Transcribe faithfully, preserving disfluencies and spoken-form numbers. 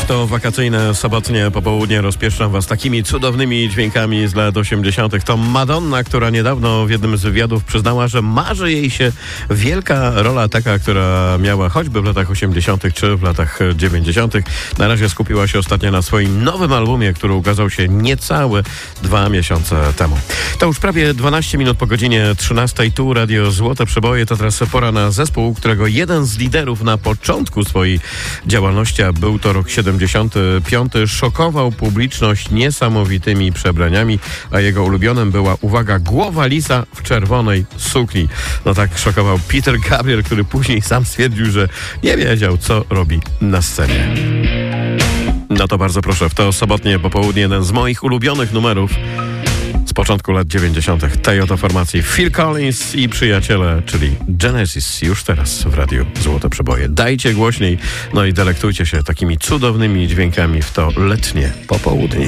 W to wakacyjne, sobotnie popołudnie rozpieszczam was takimi cudownymi dźwiękami z lat osiemdziesiątych. To Madonna, która niedawno w jednym z wywiadów przyznała, że marzy jej się wielka rola taka, która miała choćby w latach osiemdziesiątych czy w latach dziewięćdziesiątych. Na razie skupiła się ostatnio na swoim nowym albumie, który ukazał się niecałe dwa miesiące temu. To już prawie dwanaście minut po godzinie trzynastej. Tu Radio Złote Przeboje. To teraz pora na zespół, którego jeden z liderów na początku swojej działalności, a był to rok siedemdziesiąty piąty, szokował publiczność niesamowitymi przebraniami, a jego ulubionym była, uwaga, głowa lisa w czerwonej sukni. No tak szokował Peter Gabriel, który później sam stwierdził, że nie wiedział, co robi na scenie. No to bardzo proszę, w to sobotnie popołudnie jeden z moich ulubionych numerów z początku lat dziewięćdziesiątych. Tej oto formacji Phil Collins i przyjaciele, czyli Genesis, już teraz w Radiu Złote Przeboje. Dajcie głośniej, no i delektujcie się takimi cudownymi dźwiękami w to letnie popołudnie.